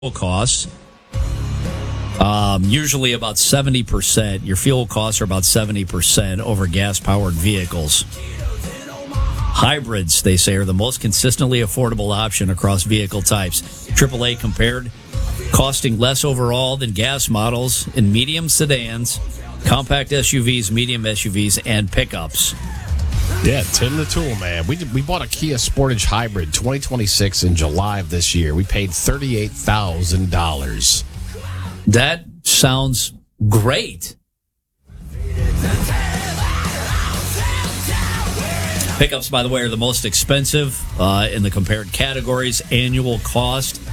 costs. Usually about 70%. Your fuel costs are about 70% over gas-powered vehicles. Hybrids, they say, are the most consistently affordable option across vehicle types. AAA compared costing less overall than gas models in medium sedans, compact SUVs, medium SUVs, and pickups. Yeah, Tim the Tool Man. We bought a Kia Sportage Hybrid 2026 in July of this year. We paid $38,000. That sounds great. Pickups, by the way, are the most expensive in the compared categories. Annual cost,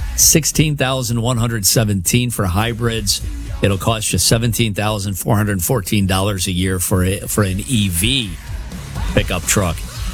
$16,117 for hybrids. It'll cost you $17,414 a year for an EV pickup truck.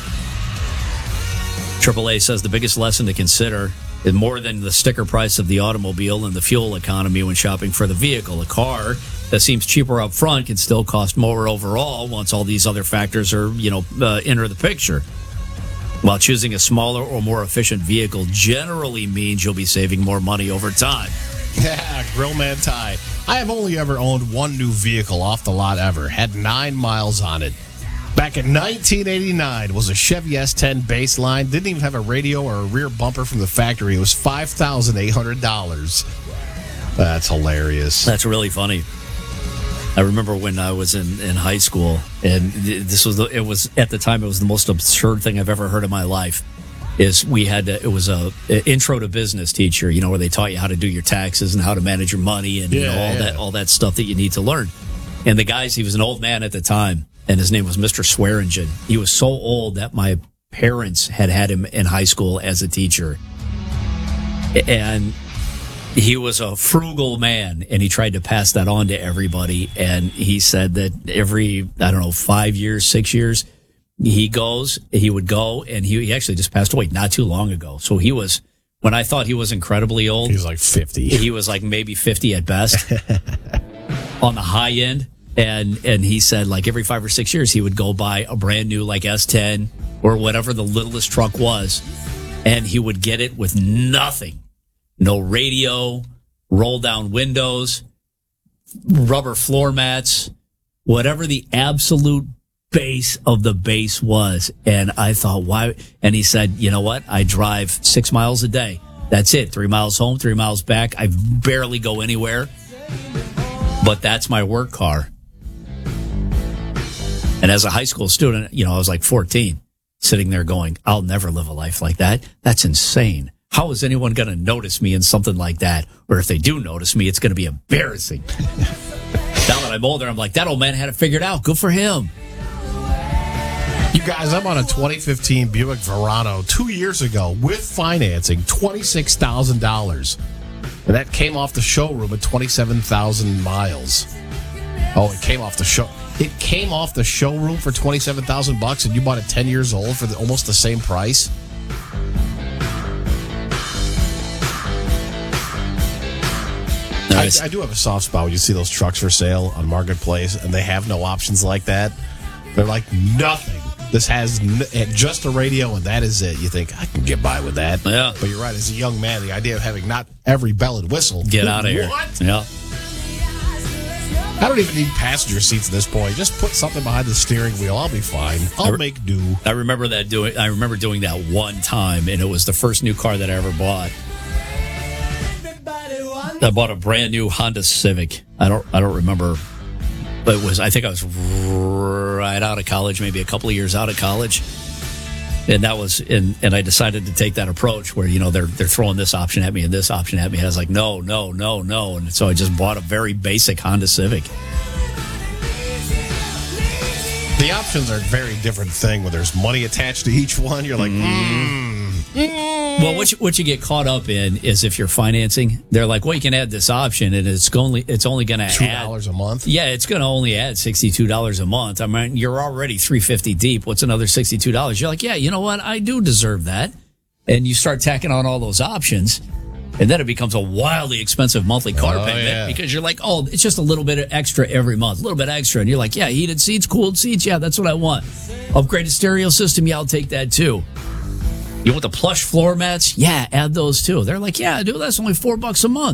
AAA says the biggest lesson to consider is more than the sticker price of the automobile and the fuel economy when shopping for the vehicle. A car that seems cheaper up front can still cost more overall once all these other factors are, enter the picture. While choosing a smaller or more efficient vehicle generally means you'll be saving more money over time. Yeah, Grillman Ty. I have only ever owned one new vehicle off the lot ever. Had 9 miles on it. Back in 1989, was a Chevy S10 baseline. Didn't even have a radio or a rear bumper from the factory. It was $5,800. That's hilarious. That's really funny. I remember when I was in high school, and it was at the time it was the most absurd thing I've ever heard in my life. It was a intro to business teacher, where they taught you how to do your taxes and how to manage your money and all that stuff that you need to learn. And the guys, he was an old man at the time. And his name was Mr. Swearingen. He was so old that my parents had him in high school as a teacher. And he was a frugal man, and he tried to pass that on to everybody. And he said that every, 5 years, 6 years, he would go, and he actually just passed away not too long ago. So he was, when I thought he was incredibly old. He was like 50. He was like maybe 50 at best on the high end. And he said, like, every 5 or 6 years, he would go buy a brand new, like, S10 or whatever the littlest truck was. And he would get it with nothing. No radio, roll down windows, rubber floor mats, whatever the absolute base of the base was. And I thought, why? And he said, you know what? I drive 6 miles a day. That's it. 3 miles home, 3 miles back. I barely go anywhere. But that's my work car. And as a high school student, I was like 14, sitting there going, I'll never live a life like that. That's insane. How is anyone going to notice me in something like that? Or if they do notice me, it's going to be embarrassing. Now that I'm older, I'm like, that old man had it figured out. Good for him. You guys, I'm on a 2015 Buick Verano 2 years ago with financing, $26,000. And that came off the showroom at 27,000 miles. Oh, it came off the show. It came off the showroom for $27,000, and you bought it 10 years old for almost the same price. Nice. I do have a soft spot when you see those trucks for sale on Marketplace, and they have no options like that. They're like nothing. This has just a radio, and that is it. You think, I can get by with that. Yeah. But you're right. As a young man, the idea of having not every bell and whistle. Get out of here. What? Yeah. I don't even need passenger seats at this point. Just put something behind the steering wheel. I'll be fine. I'll make do. I remember doing that one time, and it was the first new car that I ever bought. I bought a brand new Honda Civic. I don't remember. But I think I was right out of college, maybe a couple of years out of college. And that was, and I decided to take that approach where, they're throwing this option at me and this option at me. And I was like, no. And so I just bought a very basic Honda Civic. The options are a very different thing when there's money attached to each one. You're like, Well, what you get caught up in is if you're financing, they're like, well, you can add this option, and it's only going to add $2 a month. Yeah, it's going to only add $62 a month. I mean, you're already $350 deep. What's another $62? You're like, yeah, you know what? I do deserve that. And you start tacking on all those options, and then it becomes a wildly expensive monthly car payment because you're like, oh, it's just a little bit extra every month, a little bit extra, and you're like, yeah, heated seats, cooled seats, yeah, that's what I want. Upgraded stereo system, yeah, I'll take that too. You want the plush floor mats? Yeah, add those too. They're like, yeah, dude, that's only $4 a month.